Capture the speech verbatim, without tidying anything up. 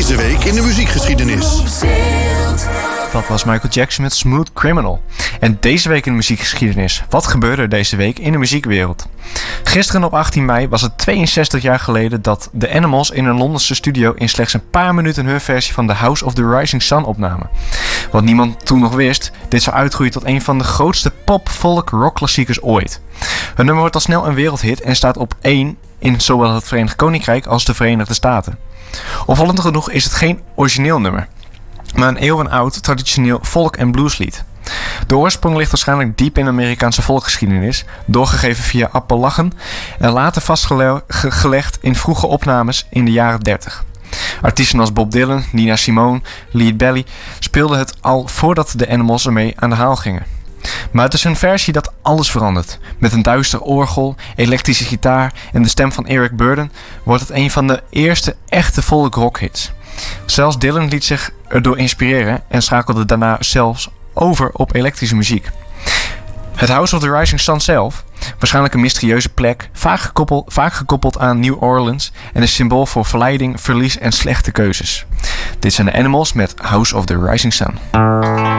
Deze week in de muziekgeschiedenis. Dat was Michael Jackson met Smooth Criminal. En deze week in de muziekgeschiedenis. Wat gebeurde er deze week in de muziekwereld? Gisteren op achttien mei was het tweeënzestig jaar geleden dat The Animals in een Londense studio in slechts een paar minuten hun versie van The House of the Rising Sun opnamen. Wat niemand toen nog wist, dit zou uitgroeien tot een van de grootste pop-folk-rock-klassiekers ooit. Het nummer wordt al snel een wereldhit en staat op één in zowel het Verenigd Koninkrijk als de Verenigde Staten. Opvallend genoeg is het geen origineel nummer, maar een eeuwenoud traditioneel folk- en blueslied. De oorsprong ligt waarschijnlijk diep in de Amerikaanse volksgeschiedenis, doorgegeven via Appalachen en later vastgelegd in vroege opnames in de jaren dertig. Artiesten als Bob Dylan, Nina Simone, Lead Belly speelden het al voordat de Animals ermee aan de haal gingen. Maar het is een versie dat alles verandert. Met een duister orgel, elektrische gitaar en de stem van Eric Burdon wordt het een van de eerste echte folk rock hits. Zelfs Dylan liet zich erdoor inspireren en schakelde daarna zelfs over op elektrische muziek. Het House of the Rising Sun zelf, waarschijnlijk een mysterieuze plek, vaak gekoppeld, vaak gekoppeld aan New Orleans en een symbool voor verleiding, verlies en slechte keuzes. Dit zijn de Animals met House of the Rising Sun.